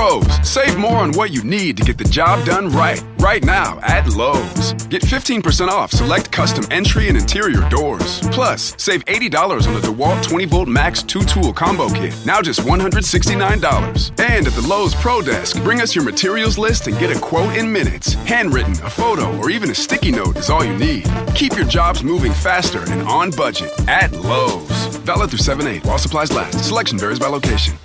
Pros, save more on what you need to get the job done right. Right now at Lowe's. Get 15% off select custom entry and interior doors. Plus, save $80 on the DeWalt 20-volt Max 2-tool combo kit. Now just $169. And at the Lowe's Pro Desk, bring us your materials list and get a quote in minutes. Handwritten, a photo, or even a sticky note is all you need. Keep your jobs moving faster and on budget at Lowe's. Valid through 7/8 while supplies last. Selection varies by location.